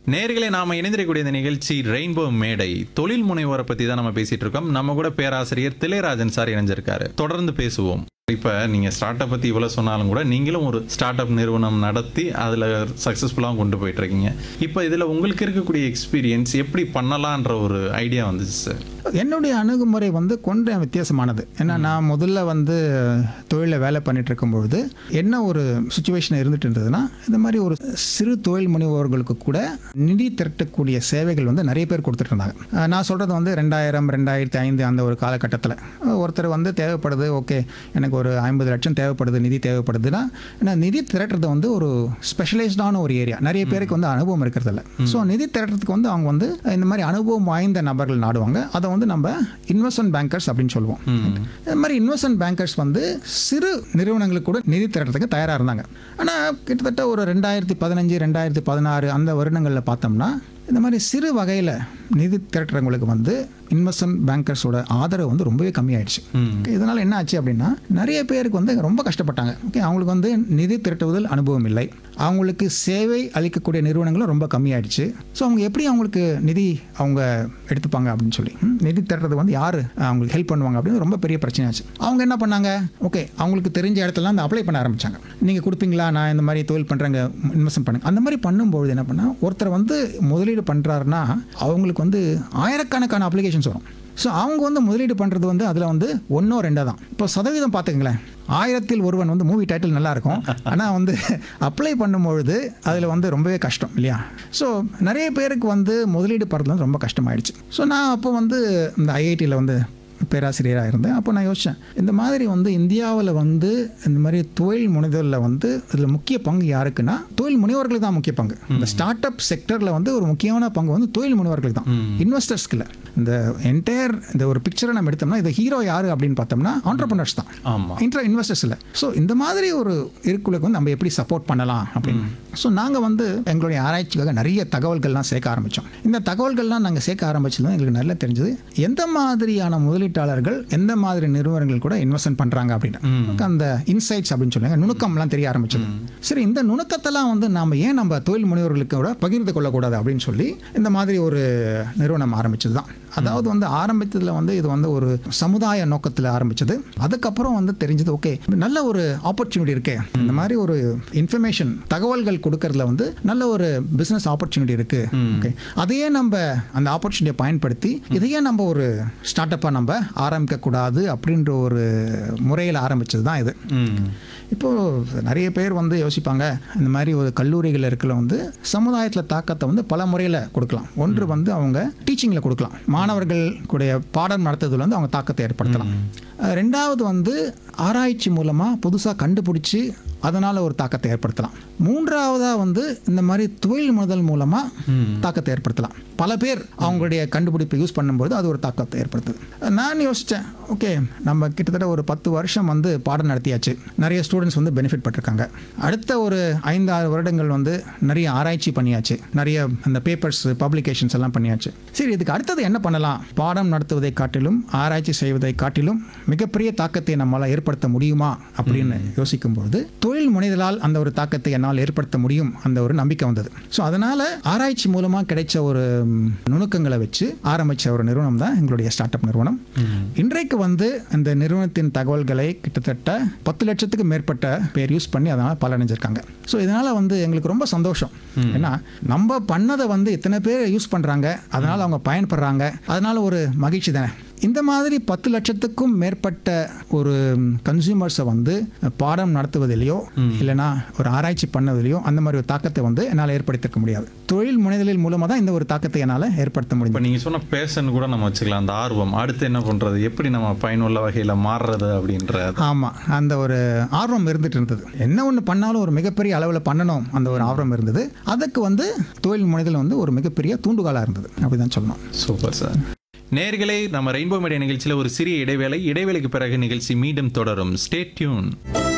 நேயர்களே, நாம இணைந்திருக்கக்கூடிய இந்த நிகழ்ச்சி ரெயின்போ மேடை. தொழில் முனைவோரை பத்தி தான் நம்ம பேசிட்டு இருக்கோம். நம்ம கூட பேராசிரியர் தில்லைராஜன் சார் இணைஞ்சிருக்காரு. தொடர்ந்து பேசுவோம். இப்ப நீங்க ஸ்டார்ட் அப் பத்தி இவ்வளவு சொன்னாலும் கூட நீங்களும் ஒரு ஸ்டார்ட் அப் நிறுவனம் நடத்தி அதுல சக்சஸ்ஃபுல்லாக கொண்டு போயிட்டு இருக்கீங்க. இப்ப இதுல உங்களுக்கு இருக்கக்கூடிய எக்ஸ்பீரியன்ஸ் எப்படி பண்ணலான்ற ஒரு ஐடியா வந்துச்சு சார்? என்னுடைய அணுகுமுறை கொஞ்சம் வித்தியாசமானது. ஏன்னா நான் முதல்ல தொழிலில் வேலை பண்ணிட்டு இருக்கும்பொழுது என்ன ஒரு சுச்சுவேஷன் இருந்துட்டு இருந்ததுன்னா, இந்த மாதிரி ஒரு சிறு தொழில் முனைவோர்களுக்கு கூட நிதி திரட்டக்கூடிய சேவைகள் நிறைய பேர் கொடுத்துட்டு இருந்தாங்க. நான் சொல்றது 2000, 2005 அந்த ஒரு காலகட்டத்தில் ஒருத்தர் தேவைப்படுது, ஓகே எனக்கு ஒரு 50 லட்சம் தேவைப்படுது, நிதி தேவைப்படுதுன்னா, நிதி திரட்டுறது ஒரு ஸ்பெஷலைஸ்டான ஒரு ஏரியா. நிறைய பேருக்கு அனுபவம் இருக்கிறது இல்லை. ஸோ நிதி திரட்டுறதுக்கு அவங்க இந்த மாதிரி அனுபவம் வாய்ந்த நபர்கள் நாடுவாங்க. அதை நம்ம இன்வெஸ்ட்மெண்ட் பேங்கர்ஸ் அப்படின்னு சொல்லுவோம். இந்த மாதிரி இன்வெஸ்ட்மெண்ட் பேங்கர்ஸ் சிறு நிறுவனங்களுக்கு கூட நிதி திரட்டுறதுக்கு தயாராக இருந்தாங்க. ஆனால் கிட்டத்தட்ட ஒரு 2015, 2016 அந்த வருடங்களில் பார்த்தோம்னா, இந்த மாதிரி சிறு வகையில் நிதி திரட்டுறவங்களுக்கு இன்வெஸ்ட்மெண்ட் பேங்கர்ஸோட ஆதரவு ரொம்பவே கம்மியாயிடுச்சு. இதனால் என்ன ஆச்சு அப்படின்னா, நிறைய பேருக்கு ரொம்ப கஷ்டப்பட்டாங்க. ஓகே, அவங்களுக்கு நிதி திரட்டுவதில் அனுபவம் இல்லை, அவங்களுக்கு சேவை அளிக்கக்கூடிய நிறுவனங்களும் ரொம்ப கம்மியாயிடுச்சு. ஸோ அவங்க எப்படி அவங்களுக்கு நிதி அவங்க எடுத்துப்பாங்க அப்படின்னு சொல்லி நிதி திரட்டுறது யார் அவங்களுக்கு ஹெல்ப் பண்ணுவாங்க அப்படின்னு ரொம்ப பெரிய பிரச்சனையாச்சு. அவங்க என்ன பண்ணாங்க, ஓகே அவங்களுக்கு தெரிஞ்ச இடத்துலலாம் அப்ளை பண்ண ஆரம்பிச்சாங்க. நீங்கள் கொடுப்பீங்களா, நான் இந்த மாதிரி தொழில் பண்ணுறேங்க, இன்வெஸ்ட் பண்ணுங்க. அந்த மாதிரி பண்ணும்போது என்ன பண்ணால், ஒருத்தர் முதலீடு பண்ணுறாருன்னா அவங்களுக்கு ஆயிரக்கணக்கான அப்ளிகேஷன்ஸ் வரும். ஸோ அவங்க முதலீடு பண்ணுறது அதில் 1 2 தான். இப்போ சதவீதம் பார்த்துக்கங்களேன், 1000ல் ஒருவன் மூவி டைட்டில் நல்லா இருக்கும், ஆனால் அப்ளை பண்ணும்பொழுது அதில் ரொம்பவே கஷ்டம் இல்லையா? ஸோ நிறைய பேருக்கு முதலீடு பண்ணுறது ரொம்ப கஷ்டமாயிடுச்சு. ஸோ நான் அப்போ இந்த ஐஐடியில் பேராசிரியராக இருந்தேன். அப்போ நான் யோசித்தேன், இந்த மாதிரி இந்தியாவில் இந்த மாதிரி தொழில் முனைதலில் இதில் முக்கிய பங்கு யாருக்குன்னா, தொழில் முனைவர்களுக்கு தான் முக்கிய பங்கு. இந்த ஸ்டார்ட் அப் செக்டரில் ஒரு முக்கியமான பங்கு தொழில் முனைவர்களுக்கு தான், இன்வெஸ்டர்ஸ்க்கு இல்லை. இந்த என்டையர் இந்த ஒரு பிக்சரை நம்ம எடுத்தோம்னா, இது ஹீரோ யாரு அப்படின்னு பார்த்தோம்னா ஆண்டர்பிரனர்ஸ் தான், இன்வெஸ்டர்ஸ் இல்லை. ஸோ இந்த மாதிரி ஒரு இருக்குளுக்கு நம்ம எப்படி சப்போர்ட் பண்ணலாம் அப்படின்னு. ஸோ நாங்கள் எங்களுடைய ஆராய்ச்சிக்காக நிறைய தகவல்கள்லாம் சேர்க்க ஆரம்பித்தோம். இந்த தகவல்கள்லாம் நாங்கள் சேர்க்க ஆரம்பிச்சது எங்களுக்கு நல்லா தெரிஞ்சது, எந்த மாதிரியான முதலீட்டாளர்கள் எந்த மாதிரி நிறுவனங்கள் கூட இன்வெஸ்ட்மெண்ட் பண்ணுறாங்க அப்படின்னு. அந்த இன்சைட்ஸ் அப்படின்னு சொல்லுவாங்க, நுணுக்கம்லாம் தெரிய ஆரம்பிச்சது. சரி, இந்த நுணுக்கத்தெல்லாம் நம்ம தொழில் முனைவர்களுக்கு கூட பகிர்ந்து கொள்ளக்கூடாது அப்படின்னு சொல்லி இந்த மாதிரி ஒரு நிறுவனம் ஆரம்பிச்சது தான். அதாவது ஆரம்பித்ததில் இது ஒரு சமுதாய நோக்கத்தில் ஆரம்பிச்சது. அதுக்கப்புறம் தெரிஞ்சது, ஓகே நல்ல ஒரு ஆப்பர்ச்சுனிட்டி இருக்கு, இந்த மாதிரி ஒரு இன்ஃபர்மேஷன் தகவல்கள் கொடுக்கறதுல நல்ல ஒரு பிசினஸ் ஆப்பர்ச்சுனிட்டி இருக்கு. ஓகே, அதையே நம்ம அந்த ஆப்பர்ச்சுனிட்டியை பயன்படுத்தி இதையே நம்ம ஒரு ஸ்டார்ட் அப்பா நம்ம ஆரம்பிக்க கூடாது அப்படின்ற ஒரு முறையில் ஆரம்பிச்சது தான் இது. இப்போ நிறைய பேர் யோசிப்பாங்க, இந்த மாதிரி ஒரு கல்லூரிகள் இருக்கிற சமுதாயத்தில் தாக்கத்தை பல முறையில் கொடுக்கலாம். ஒன்று அவங்க டீச்சிங்கில் கொடுக்கலாம், மாணவர்கள் கூடிய பாடம் நடத்துறதுல அவங்க தாக்கத்தை ஏற்படுத்தலாம். ரெண்டாவது ஆராய்ச்சி மூலமாக புதுசாக கண்டுபிடிச்சி அதனால் ஒரு தாக்கத்தை ஏற்படுத்தலாம். மூன்றாவதாக இந்த மாதிரி தொழில் முதல் மூலமாக தாக்கத்தை ஏற்படுத்தலாம். பல பேர் அவங்களுடைய கண்டுபிடிப்பை யூஸ் பண்ணும்போது அது ஒரு தாக்கத்தை ஏற்படுத்துது. நான் யோசித்தேன், ஓகே நம்ம கிட்டத்தட்ட ஒரு 10 வருஷம் பாடம் நடத்தியாச்சு, நிறைய ஸ்டூடெண்ட்ஸ் பெனிஃபிட் பட்டிருக்காங்க. அடுத்த ஒரு 5-6 வருடங்கள் நிறைய ஆராய்ச்சி பண்ணியாச்சு, நிறைய அந்த பேப்பர்ஸ் பப்ளிகேஷன்ஸ் எல்லாம் பண்ணியாச்சு. சரி, இதுக்கு அடுத்தது என்ன பண்ணலாம்? பாடம் நடத்துவதை காட்டிலும் ஆராய்ச்சி செய்வதை காட்டிலும் மிகப்பெரிய தாக்கத்தை நம்மளால் ஏற்படுத்த முடியுமா அப்படின்னு யோசிக்கும்போது, தொழில் முனைதலால் அந்த ஒரு தாக்கத்தை என்னால் ஏற்படுத்த முடியும் அந்த ஒரு நம்பிக்கை வந்தது. ஸோ அதனால ஆராய்ச்சி மூலமா கிடைச்ச ஒரு நுணுக்கங்களை வச்சு ஆரம்பிச்ச ஒரு நிறுவனம் தான் எங்களுடைய ஸ்டார்ட் அப் நிறுவனம். இன்றைக்கு அந்த நிறுவனத்தின் தகவல்களை கிட்டத்தட்ட 10 லட்சத்துக்கு மேற்பட்ட பேர் யூஸ் பண்ணி அதனால பலனடைஞ்சிருக்காங்க. ஸோ இதனால எங்களுக்கு ரொம்ப சந்தோஷம். ஏன்னா நம்ம பண்ணதை இத்தனை பேர் யூஸ் பண்றாங்க, அதனால அவங்க பயன்படுறாங்க, அதனால ஒரு மகிழ்ச்சி தானே. இந்த மாதிரி 10 லட்சத்துக்கும் மேற்பட்ட ஒரு கன்சியூமர்ஸை பாடம் நடத்துவதிலையோ இல்லைனா ஒரு ஆராய்ச்சி பண்ணதிலையோ அந்த மாதிரி ஒரு தாக்கத்தை என்னால் ஏற்படுத்திக்க முடியாது. தொழில் முனைதலின் மூலமாக தான் இந்த ஒரு தாக்கத்தை என்னால் ஏற்படுத்த முடியும். இப்போ நீங்கள் சொன்ன பேஷன் கூட நம்ம வச்சுக்கலாம், அந்த ஆர்வம், அடுத்து என்ன பண்ணுறது, எப்படி நம்ம பயனுள்ள வகையில் மாறுறது அப்படின்றது. ஆமாம், அந்த ஒரு ஆர்வம் இருந்துட்டு இருந்தது. என்ன ஒன்று பண்ணாலும் ஒரு மிகப்பெரிய அளவில் பண்ணணும் அந்த ஒரு ஆர்வம் இருந்தது. அதுக்கு தொழில் முனைதல் ஒரு மிகப்பெரிய தூண்டுகோலாக இருந்தது அப்படிதான் சொல்லணும். Super sir. நேயர்களே, நம்ம ரெயின்போ மீடியா நிகழ்ச்சியில் ஒரு சிறிய இடைவேளைக்கு பிறகு நிகழ்ச்சி மீண்டும் தொடரும். Stay tune.